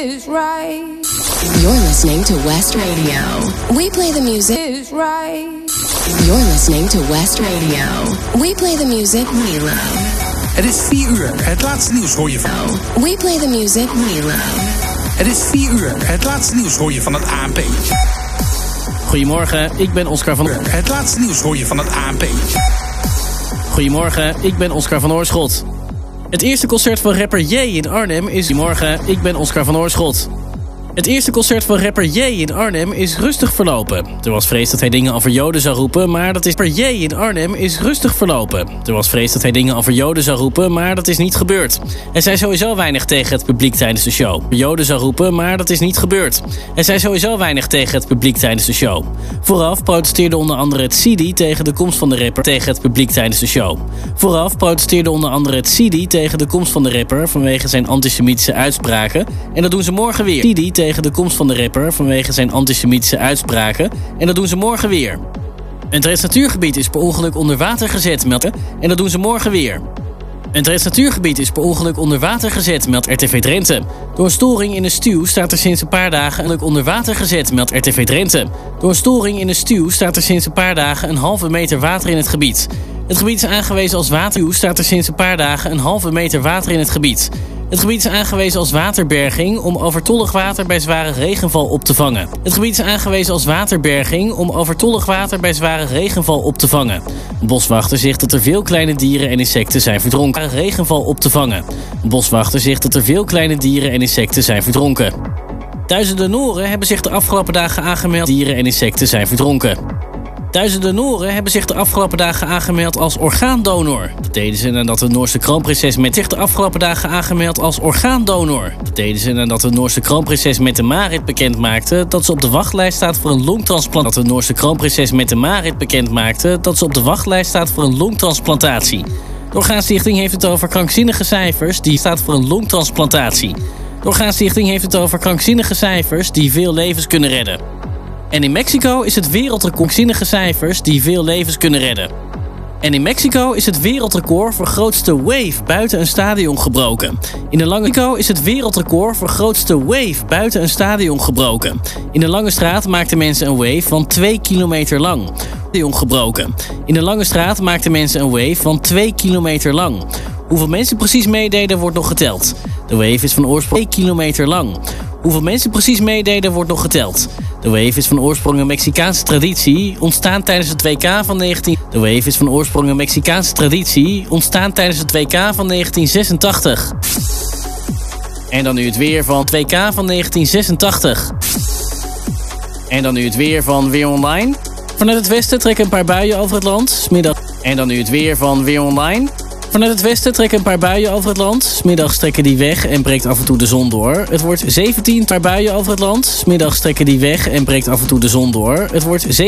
Is right. You're listening to West Radio. We play the music. Is right. You're listening to West Radio. We play the music we love. Het is 4 uur. Het laatste nieuws hoor je van. We play the music we love. Het is 4 uur. Het laatste nieuws hoor je van het ANP. Goedemorgen, ik ben Oscar van... Het laatste nieuws hoor je van het ANP. Goedemorgen, ik ben Oscar van Oorschot. Het eerste concert van rapper J in Arnhem is... Goedemorgen, ik ben Oscar van Oorschot. Het eerste concert van rapper J in Arnhem is rustig verlopen. Er was vrees dat hij dingen over Joden zou roepen, maar dat is... Rapper J in Arnhem is rustig verlopen. Er was vrees dat hij dingen over Joden zou roepen, maar dat is niet gebeurd. Hij zei sowieso weinig tegen het publiek tijdens de show. Joden zou roepen, maar dat is niet gebeurd. Hij zei sowieso weinig tegen het publiek tijdens de show. Vooraf protesteerde onder andere het CIDI tegen de komst van de rapper tegen het publiek tijdens de show. Vooraf protesteerde onder andere het CIDI tegen de komst van de rapper vanwege zijn antisemitische uitspraken. En dat doen ze morgen weer. CIDI tegen de komst van de rapper vanwege zijn antisemitische uitspraken. En dat doen ze morgen weer. Een Drents natuurgebied is per ongeluk onder water gezet, meldt... En dat doen ze morgen weer. Een Drents natuurgebied is per ongeluk onder water gezet, meldt RTV Drenthe. Door een storing in een stuw staat er sinds een paar dagen onder water gezet, meldt RTV Drenthe. Door een storing in een stuw staat er sinds een paar dagen een halve meter water in het gebied. Het gebied is aangewezen als water. Staat er sinds een paar dagen een halve meter water in het gebied. Het gebied is aangewezen als waterberging om overtollig water bij zware regenval op te vangen. Het gebied is aangewezen als waterberging om overtollig water bij zware regenval op te vangen. Boswachter zegt dat er veel kleine dieren en insecten zijn verdronken. Regenval op te vangen. Boswachter zegt dat er veel kleine dieren en insecten zijn verdronken. Duizenden Noren hebben zich de afgelopen dagen aangemeld. Dieren en insecten zijn verdronken. Duizenden Noren hebben zich de afgelopen dagen aangemeld als orgaandonor. Dat deden ze nadat de Noorse kroonprinses met zich de afgelopen dagen aangemeld als orgaandonor. Dat deden ze nadat de Noorse kroonprinses Mette-Marit bekend maakte dat ze op de wachtlijst staat voor een longtransplantatie. Dat de Noorse kroonprinses Mette-Marit bekend maakte dat ze op de wachtlijst staat voor een longtransplantatie. De Orgaanstichting heeft het over krankzinnige cijfers die staat voor een longtransplantatie. De Orgaanstichting heeft het over krankzinnige cijfers die veel levens kunnen redden. En in Mexico is het wereldrecord krankzinnige cijfers die veel levens kunnen redden. En in Mexico is het wereldrecord voor grootste wave buiten een stadion gebroken. In de Mexico is het wereldrecord voor grootste wave buiten een stadion gebroken. In de Lange Straat maakten mensen een wave van 2 kilometer lang. Gebroken. In de Lange Straat maakten mensen een wave van 2 kilometer lang. Hoeveel mensen precies meededen wordt nog geteld. De wave is van oorsprong 2 kilometer lang. Hoeveel mensen precies meededen wordt nog geteld. De wave is van oorsprong een Mexicaanse traditie, ontstaan tijdens het WK van 19... De wave is van oorsprong een Mexicaanse traditie, ontstaan tijdens het WK van 1986. En dan nu het weer van het WK van 1986. En dan nu het weer van Weer Online. Vanuit het westen trekken een paar buien over het land. 's middag. En dan nu het weer van Weer Online. Vanuit het westen trekken een paar buien over het land. 's Middags trekken die weg en breekt af en toe de zon door. Het wordt 17 paar buien over het land. 's Middags trekken die weg en breekt af en toe de zon door. Het wordt